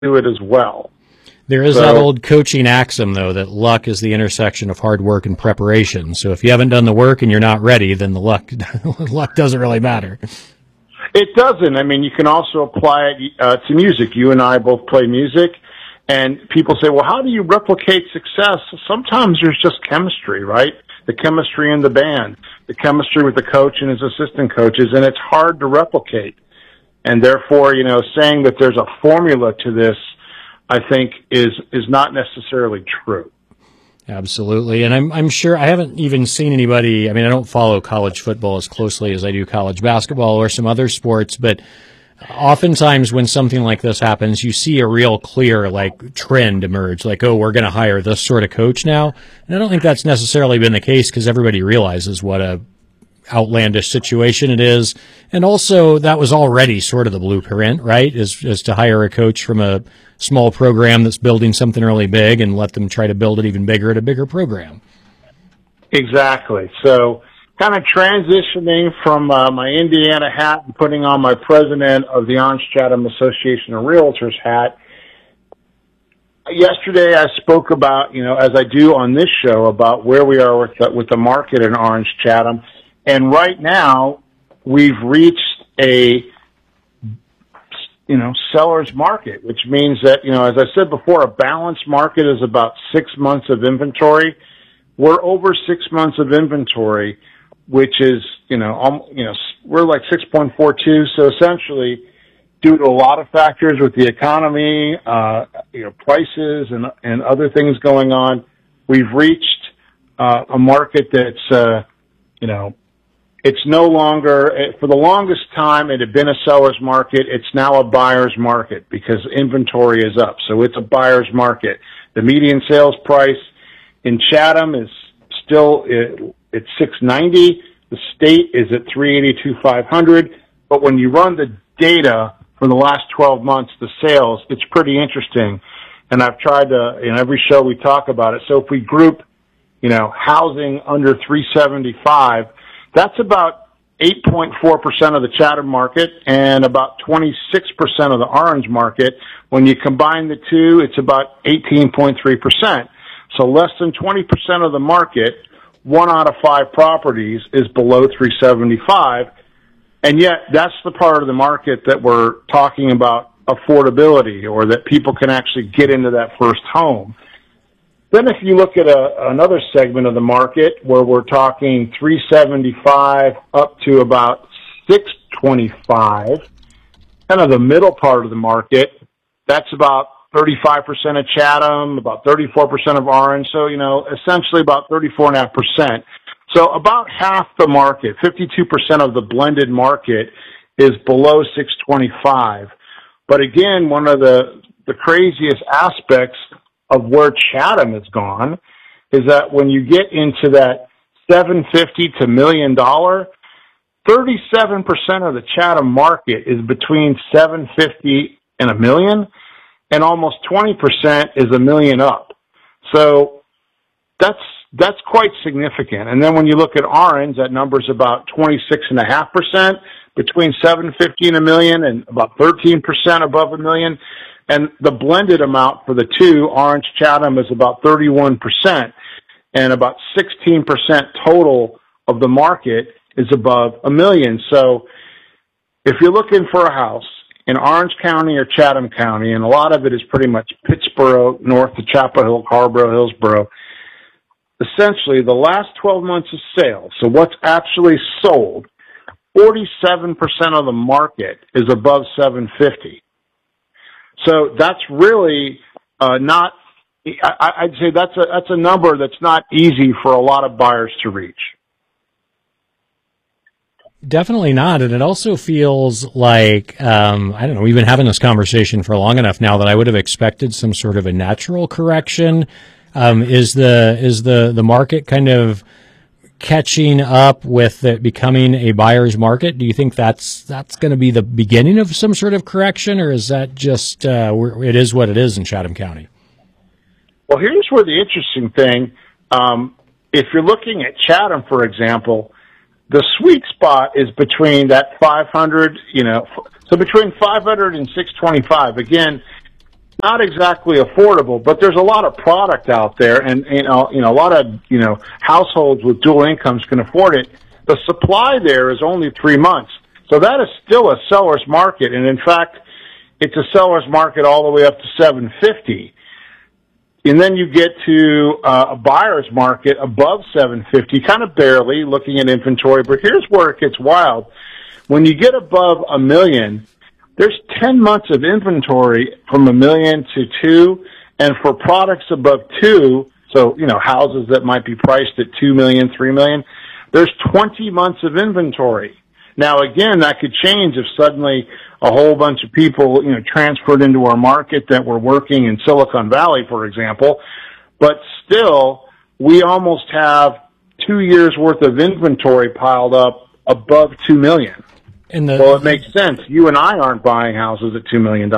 do it as well. There is that old coaching axiom, though, that luck is the intersection of hard work and preparation. So if you haven't done the work and you're not ready, then the luck doesn't really matter. It doesn't. I mean, you can also apply it to music. You and I both play music, and people say, well, how do you replicate success? Sometimes there's just chemistry, right? The chemistry in the band, the chemistry with the coach and his assistant coaches, and it's hard to replicate. And therefore, saying that there's a formula to this, I think is not necessarily true. Absolutely. And I'm sure I haven't even seen anybody. I mean, I don't follow college football as closely as I do college basketball or some other sports, but oftentimes when something like this happens, you see a real clear trend emerge, oh, we're going to hire this sort of coach now. And I don't think that's necessarily been the case because everybody realizes what a outlandish situation it is. And also that was already sort of the blueprint, right? Is to hire a coach from a small program that's building something really big and let them try to build it even bigger at a bigger program. Exactly. So kind of transitioning from my Indiana hat and putting on my president of the Orange Chatham Association of Realtors hat. Yesterday I spoke about, as I do on this show, about where we are with the market in Orange Chatham. And right now, we've reached a, seller's market, which means that, as I said before, a balanced market is about 6 months of inventory. We're over 6 months of inventory, which is, we're like 6.42. So essentially, due to a lot of factors with the economy, prices and other things going on, we've reached a market that's, it's no longer, for the longest time, it had been a seller's market. It's now a buyer's market because inventory is up. So it's a buyer's market. The median sales price in Chatham is still at $690. The state is at $382,500. But when you run the data for the last 12 months, the sales, it's pretty interesting. And I've tried to, in every show we talk about it. So if we group, housing under 375, that's about 8.4% of the Chatham market and about 26% of the Orange market. When you combine the two, it's about 18.3%. So less than 20% of the market, 1 out of 5 properties is below 375. And yet that's the part of the market that we're talking about affordability, or that people can actually get into that first home. Then if you look at another segment of the market where we're talking 375 up to about 625, kind of the middle part of the market, that's about 35% of Chatham, about 34% of Orange, so, essentially about 34.5%. So about half the market, 52% of the blended market is below 625. But again, one of the craziest aspects of where Chatham has gone is that when you get into that $750 to $1 million, 37% of the Chatham market is between $750 and $1 million, and almost 20% is $1 million up. So that's quite significant. And then when you look at Orange, that number's about 26.5%, between $750 and $1 million, and about 13% above $1 million. And the blended amount for the two, Orange Chatham, is about 31%, and about 16% total of the market is above $1 million. So if you're looking for a house in Orange County or Chatham County, and a lot of it is pretty much Pittsboro, north to Chapel Hill, Carrboro, Hillsboro, essentially the last 12 months of sales, so what's actually sold, 47% of the market is above 750. So that's really not. I'd say that's a number that's not easy for a lot of buyers to reach. Definitely not, and it also feels like I don't know. We've been having this conversation for long enough now that I would have expected some sort of a natural correction. Is the market kind of catching up with it becoming a buyer's market? Do you think that's going to be the beginning of some sort of correction, or is that just it is what it is in Chatham County? Well, here's where the interesting thing, if you're looking at Chatham, for example, the sweet spot is between that 500, so between 500 and 625. Again, not exactly affordable, but there's a lot of product out there, and a lot of households with dual incomes can afford it. The supply there is only 3 months, so that is still a seller's market, and in fact, it's a seller's market all the way up to 750. And then you get to a buyer's market above 750, kind of barely looking at inventory. But here's where it gets wild. When you get above $1 million, there's 10 months of inventory from $1 million to 2, and for products above 2, so, houses that might be priced at $2 million, $3 million, there's 20 months of inventory. Now, again, that could change if suddenly a whole bunch of people, transferred into our market that were working in Silicon Valley, for example. But still, we almost have 2 years worth of inventory piled up above $2 million. Well, it makes sense. You and I aren't buying houses at $2 million.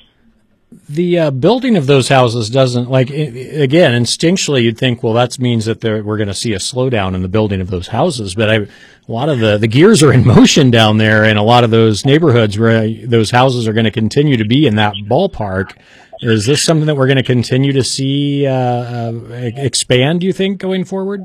The building of those houses doesn't, again, instinctually you'd think, well, that means that we're going to see a slowdown in the building of those houses. But a lot of the gears are in motion down there in a lot of those neighborhoods where those houses are going to continue to be in that ballpark. Is this something that we're going to continue to see expand, do you think, going forward?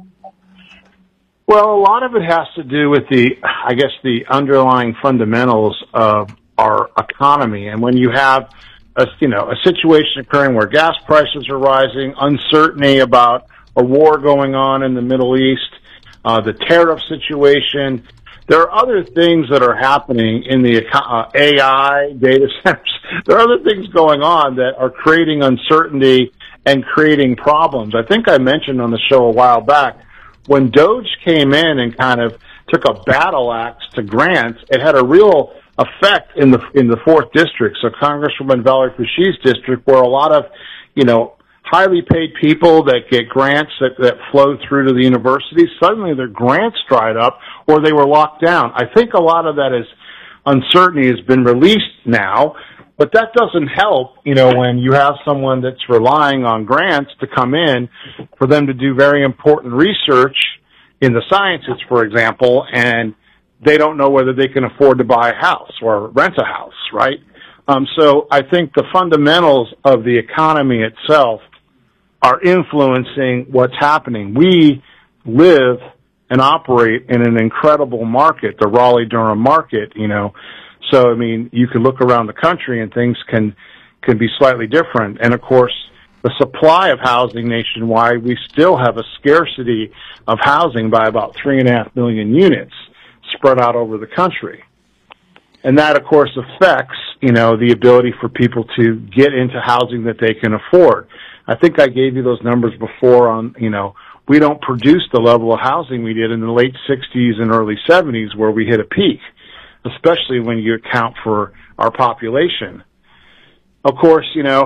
Well, a lot of it has to do with the underlying fundamentals of our economy. And when you have a situation occurring where gas prices are rising, uncertainty about a war going on in the Middle East, the tariff situation, there are other things that are happening in the AI, data centers. There are other things going on that are creating uncertainty and creating problems. I think I mentioned on the show a while back, when DOGE came in and kind of took a battle axe to grants, it had a real effect in the 4th district. So Congresswoman Valerie Foushee district, where a lot of, highly paid people that get grants that flow through to the universities, suddenly their grants dried up or they were locked down. I think a lot of that is uncertainty has been released now, but that doesn't help, when you have someone that's relying on grants to come in for them to do very important research in the sciences, for example, and they don't know whether they can afford to buy a house or rent a house, right? So I think the fundamentals of the economy itself are influencing what's happening. We live and operate in an incredible market, the Raleigh-Durham market, So, you can look around the country and things can be slightly different. And, of course, the supply of housing nationwide, we still have a scarcity of housing by about 3.5 million units spread out over the country. And that, of course, affects, the ability for people to get into housing that they can afford. I think I gave you those numbers before on, we don't produce the level of housing we did in the late 60s and early 70s where we hit a peak, especially when you account for our population. Of course,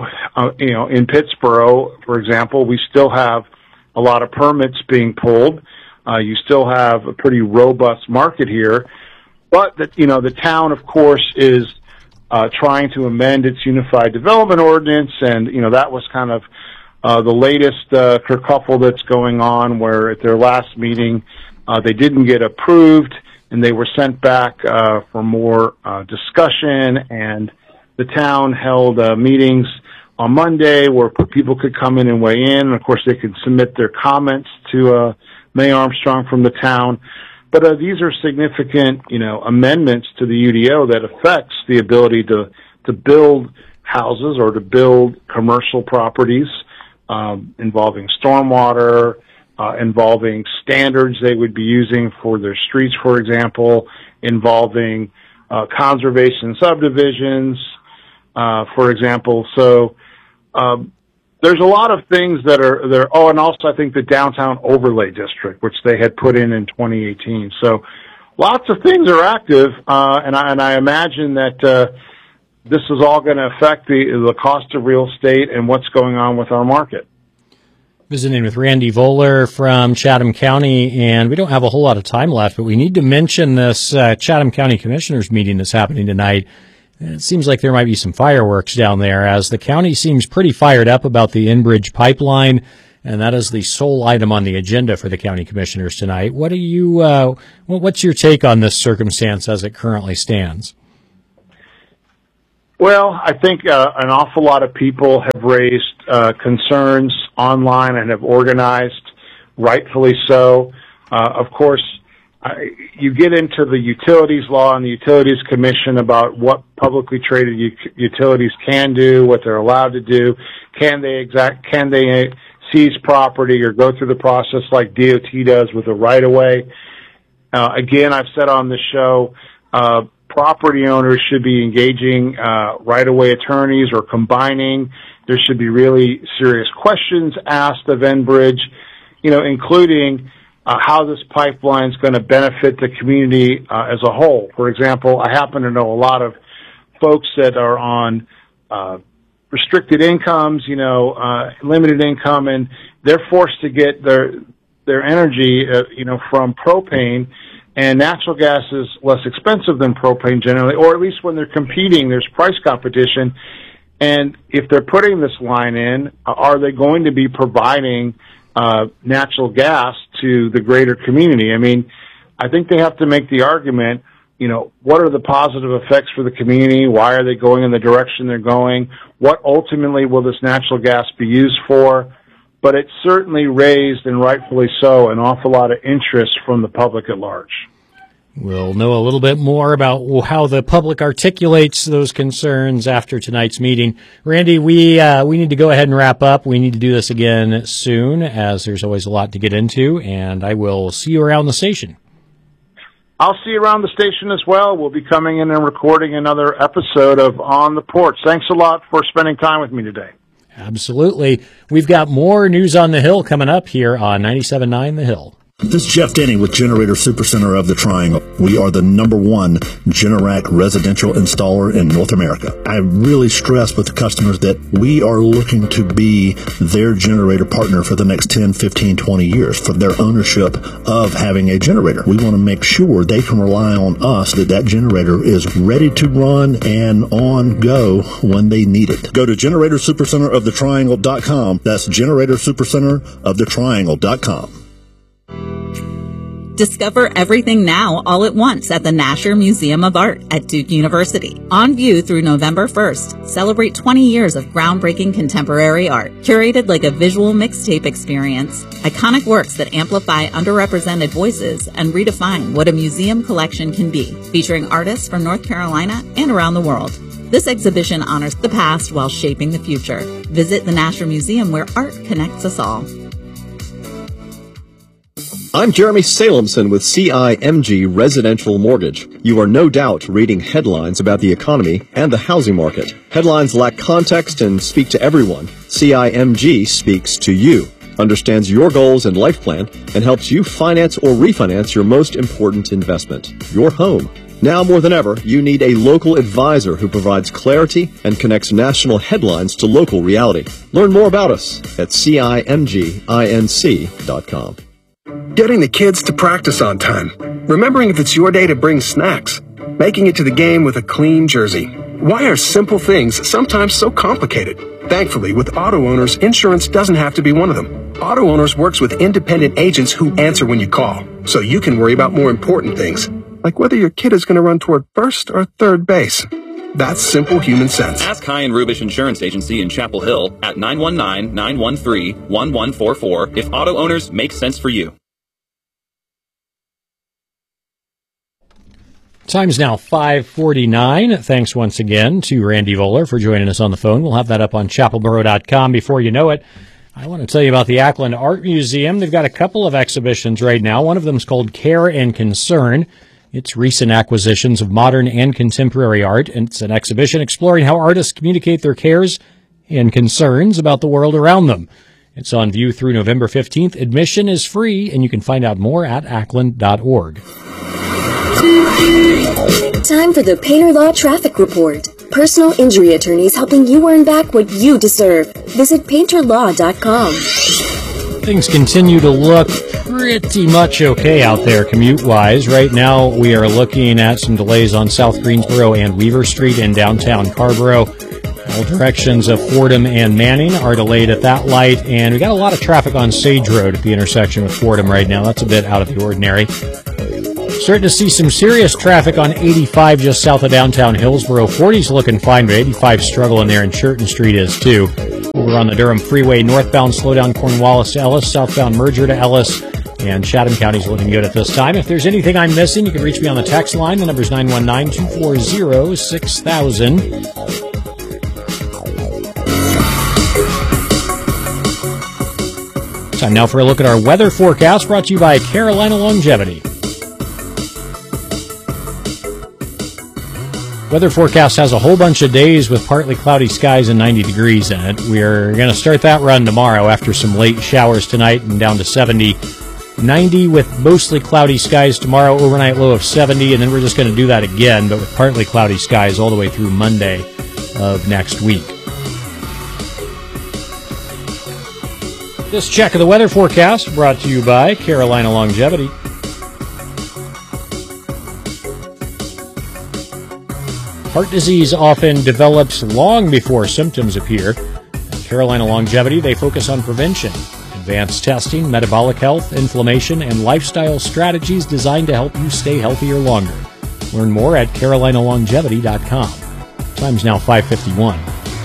in Pittsburgh, for example, we still have a lot of permits being pulled. You still have a pretty robust market here, but the town, of course, is trying to amend its Unified Development Ordinance, and that was kind of the latest kerfuffle that's going on, where at their last meeting they didn't get approved, and they were sent back for more discussion, and the town held meetings on Monday where people could come in and weigh in, and of course they could submit their comments to May Armstrong from the town. But these are significant, amendments to the UDO that affects the ability to build houses or to build commercial properties, involving stormwater, involving standards they would be using for their streets, for example, involving conservation subdivisions, for example. So there's a lot of things that are there. Oh, and also I think the downtown overlay district, which they had put in 2018. So lots of things are active, and I imagine that this is all going to affect the cost of real estate and what's going on with our market. Visiting with Randy Voller from Chatham County, and we don't have a whole lot of time left, but we need to mention this Chatham County Commissioners meeting that's happening tonight. It seems like there might be some fireworks down there, as the county seems pretty fired up about the Enbridge pipeline, and that is the sole item on the agenda for the county commissioners tonight. What's your take on this circumstance as it currently stands? Well, I think an awful lot of people have raised concerns online and have organized, rightfully so. Of course, you get into the utilities law and the utilities commission about what publicly traded utilities can do, what they're allowed to do. Can they seize property or go through the process like DOT does with a right-of-way? Again, I've said on the show, property owners should be engaging right-of-way attorneys or combining. There should be really serious questions asked of Enbridge, including how this pipeline is going to benefit the community as a whole. For example, I happen to know a lot of folks that are on restricted incomes, limited income, and they're forced to get their energy, from propane. And natural gas is less expensive than propane generally, or at least when they're competing, there's price competition. And if they're putting this line in, are they going to be providing natural gas to the greater community? I mean, I think they have to make the argument, what are the positive effects for the community? Why are they going in the direction they're going? What ultimately will this natural gas be used for? But it certainly raised, and rightfully so, an awful lot of interest from the public at large. We'll know a little bit more about how the public articulates those concerns after tonight's meeting. Randy, we need to go ahead and wrap up. We need to do this again soon, as there's always a lot to get into, and I will see you around the station. I'll see you around the station as well. We'll be coming in and recording another episode of On the Porch. Thanks a lot for spending time with me today. Absolutely. We've got more News on the Hill coming up here on 97.9 The Hill. This is Jeff Denny with Generator Supercenter of the Triangle. We are the #1 Generac residential installer in North America. I really stress with the customers that we are looking to be their generator partner for the next 10, 15, 20 years for their ownership of having a generator. We want to make sure they can rely on us that generator is ready to run and on go when they need it. Go to GeneratorSupercenterOfTheTriangle.com. That's GeneratorSupercenterOfTheTriangle.com. Discover everything now all at once at the Nasher Museum of Art at Duke University. On view through November 1st, celebrate 20 years of groundbreaking contemporary art, curated like a visual mixtape experience. Iconic works that amplify underrepresented voices and redefine what a museum collection can be, featuring artists from North Carolina and around the world. This exhibition honors the past while shaping the future. Visit the Nasher Museum, where art connects us all. I'm Jeremy Salemson with CIMG Residential Mortgage. You are no doubt reading headlines about the economy and the housing market. Headlines lack context and speak to everyone. CIMG speaks to you, understands your goals and life plan, and helps you finance or refinance your most important investment, your home. Now more than ever, you need a local advisor who provides clarity and connects national headlines to local reality. Learn more about us at CIMGINC.com. Getting the kids to practice on time. Remembering if it's your day to bring snacks. Making it to the game with a clean jersey. Why are simple things sometimes so complicated? Thankfully, with Auto Owners, insurance doesn't have to be one of them. Auto Owners works with independent agents who answer when you call, so you can worry about more important things, like whether your kid is going to run toward first or third base. That's simple human sense. Ask High and Rubish Insurance Agency in Chapel Hill at 919-913-1144 if Auto Owners make sense for you. Time's now 5:49. Thanks once again to Randy Voller for joining us on the phone. We'll have that up on chapelboro.com before you know it. I want to tell you about the Ackland Art Museum. They've got a couple of exhibitions right now. One of them is called Care and Concern. It's recent acquisitions of modern and contemporary art, and it's an exhibition exploring how artists communicate their cares and concerns about the world around them. It's on view through November 15th. Admission is free, and you can find out more at ackland.org. Time for the Painter Law Traffic Report. Personal injury attorneys helping you earn back what you deserve. Visit painterlaw.com. Things continue to look pretty much okay out there commute-wise. Right now, we are looking at some delays on South Greensboro and Weaver Street in downtown Carrboro. All directions of Fordham and Manning are delayed at that light, and we got a lot of traffic on Sage Road at the intersection with Fordham right now. That's a bit out of the ordinary. Starting to see some serious traffic on 85 just south of downtown Hillsboro. 40's looking fine, but 85's struggling there, and Churton Street is too. Over on the Durham Freeway, northbound slowdown Cornwallis to Ellis, southbound Merger to Ellis, and Chatham County's looking good at this time. If there's anything I'm missing, you can reach me on the text line. The number's 919-240-6000. Time now for a look at our weather forecast, brought to you by Carolina Longevity. Weather forecast has a whole bunch of days with partly cloudy skies and 90 degrees in it. We're going to start that run tomorrow after some late showers tonight and down to 70. 90 with mostly cloudy skies tomorrow, overnight low of 70, and then we're just going to do that again, but with partly cloudy skies all the way through Monday of next week. This check of the weather forecast brought to you by Carolina Longevity. Heart disease often develops long before symptoms appear. At Carolina Longevity, they focus on prevention, advanced testing, metabolic health, inflammation, and lifestyle strategies designed to help you stay healthier longer. Learn more at carolinalongevity.com. Time's now 5:51.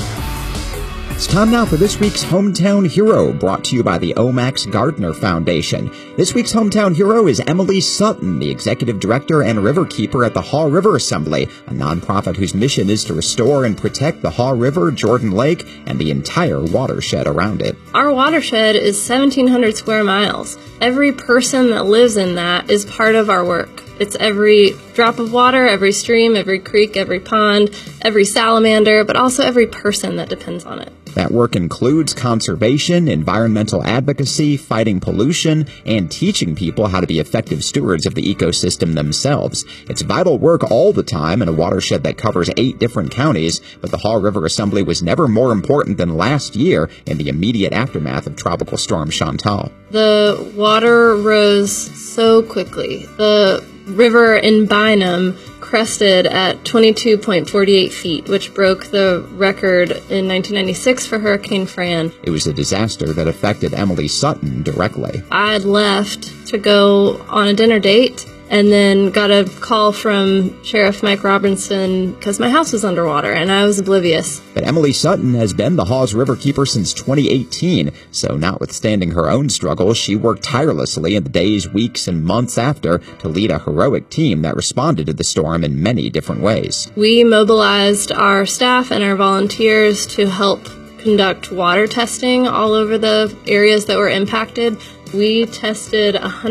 It's time now for this week's Hometown Hero, brought to you by the Omax Gardner Foundation. This week's Hometown Hero is Emily Sutton, the Executive Director and Riverkeeper at the Haw River Assembly, a nonprofit whose mission is to restore and protect the Haw River, Jordan Lake, and the entire watershed around it. Our watershed is 1,700 square miles. Every person that lives in that is part of our work. It's every drop of water, every stream, every creek, every pond, every salamander, but also every person that depends on it. That work includes conservation, environmental advocacy, fighting pollution, and teaching people how to be effective stewards of the ecosystem themselves. It's vital work all the time in a watershed that covers 8 different counties, but the Haw River Assembly was never more important than last year in the immediate aftermath of Tropical Storm Chantal. The water rose so quickly. The river in Bynum crested at 22.48 feet, which broke the record in 1996 for Hurricane Fran. It was a disaster that affected Emily Sutton directly. I had left to go on a dinner date and then got a call from Sheriff Mike Robinson because my house was underwater, and I was oblivious. But Emily Sutton has been the Haw's Riverkeeper since 2018, so notwithstanding her own struggles, she worked tirelessly in the days, weeks, and months after to lead a heroic team that responded to the storm in many different ways. We mobilized our staff and our volunteers to help conduct water testing all over the areas that were impacted. We tested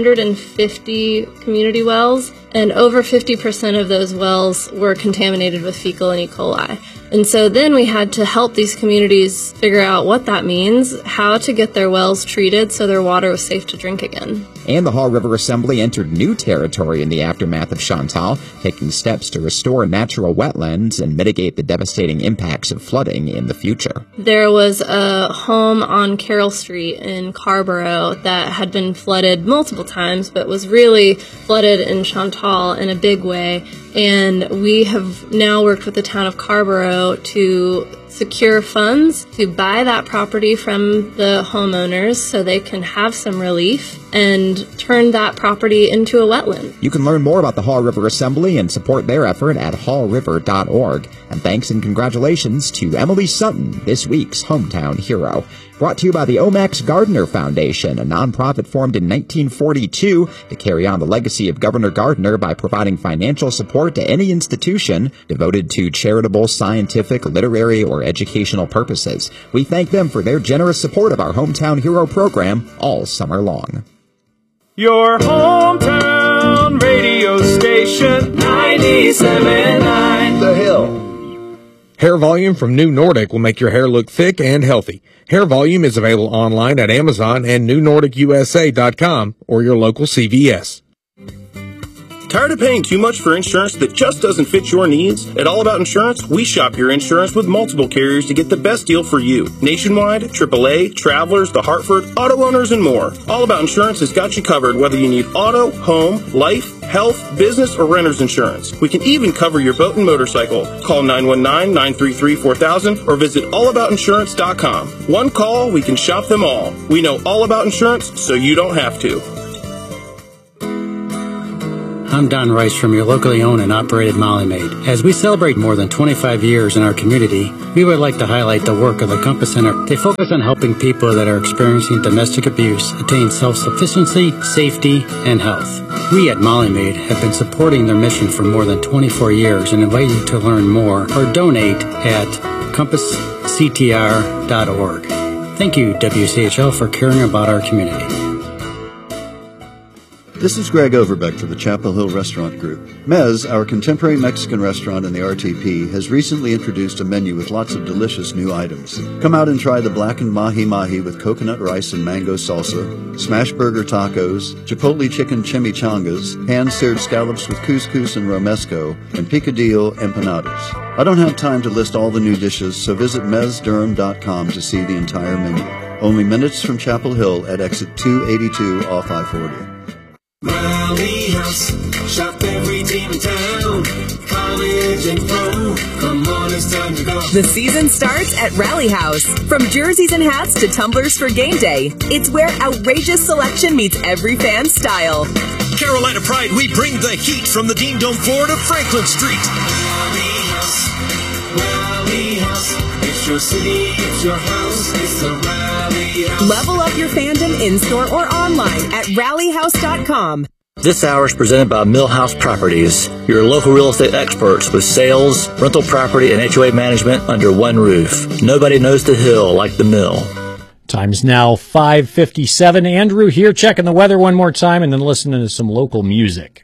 150 community wells, and over 50% of those wells were contaminated with fecal and E. coli. And so then we had to help these communities figure out what that means, how to get their wells treated so their water was safe to drink again. And the Haw River Assembly entered new territory in the aftermath of Chantal, taking steps to restore natural wetlands and mitigate the devastating impacts of flooding in the future. There was a home on Carroll Street in Carrboro that had been flooded multiple times, but was really flooded in Chantal in a big way. And we have now worked with the town of Carrboro to secure funds to buy that property from the homeowners so they can have some relief and turn that property into a wetland. You can learn more about the Haw River Assembly and support their effort at hawriver.org. And thanks and congratulations to Emily Sutton, this week's Hometown Hero. Brought to you by the Omax Gardner Foundation, a nonprofit formed in 1942 to carry on the legacy of Governor Gardner by providing financial support to any institution devoted to charitable, scientific, literary, or educational purposes. We thank them for their generous support of our Hometown Hero program all summer long. Your hometown radio station, 97.9 The Hill. Hair Volume from New Nordic will make your hair look thick and healthy. Hair Volume is available online at Amazon and NewNordicUSA.com or your local CVS. Tired of paying too much for insurance that just doesn't fit your needs? At All About Insurance, we shop your insurance with multiple carriers to get the best deal for you. Nationwide, AAA, Travelers, The Hartford, auto owners, and more. All About Insurance has got you covered whether you need auto, home, life, health, business, or renter's insurance. We can even cover your boat and motorcycle. Call 919-933-4000 or visit allaboutinsurance.com. One call, we can shop them all. We know all about insurance, so you don't have to. I'm Don Rice from your locally owned and operated Molly Maid. As we celebrate more than 25 years in our community, we would like to highlight the work of the Compass Center. They focus on helping people that are experiencing domestic abuse attain self-sufficiency, safety, and health. We at Molly Maid have been supporting their mission for more than 24 years and invite you to learn more or donate at compassctr.org. Thank you, WCHL, for caring about our community. This is Greg Overbeck for the Chapel Hill Restaurant Group. Mez, our contemporary Mexican restaurant in the RTP, has recently introduced a menu with lots of delicious new items. Come out and try the blackened mahi-mahi with coconut rice and mango salsa, smash burger tacos, chipotle chicken chimichangas, hand-seared scallops with couscous and romesco, and picadillo empanadas. I don't have time to list all the new dishes, so visit mezdurham.com to see the entire menu. Only minutes from Chapel Hill at exit 282 off I-40. Rally House, shop every team in town, college and pro, come on, it's time to go. The season starts at Rally House. From jerseys and hats to tumblers for game day, it's where outrageous selection meets every fan's style. Carolina Pride, we bring the heat from the Dean Dome floor to Franklin Street. Rally House, it's your city, it's your house, it's the Rally House. Level up your fandom in-store or online at rallyhouse.com. This hour is presented by Millhouse Properties, your local real estate experts with sales, rental property, and HOA management under one roof. Nobody knows the hill like the Mill. Time's now 5:57. Andrew here, checking the weather one more time and then listening to some local music.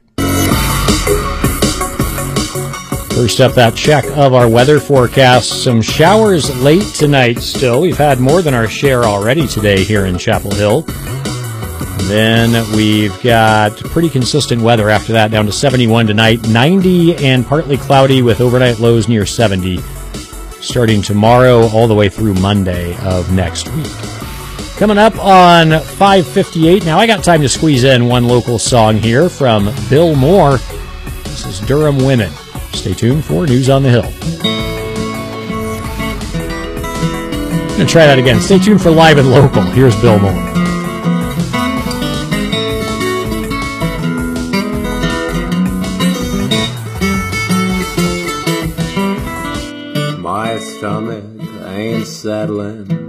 First up, that check of our weather forecast. Some showers late tonight still. We've had more than our share already today here in Chapel Hill. Then we've got pretty consistent weather after that, down to 71 tonight, 90 and partly cloudy with overnight lows near 70, starting tomorrow all the way through Monday of next week. Coming up on 5:58, now I got time to squeeze in one local song here from Bill Moore. This is Durham Women. Stay tuned for News on the Hill. I'm going to try that again. Stay tuned for Live and Local. Here's Bill Moore. My stomach ain't settling.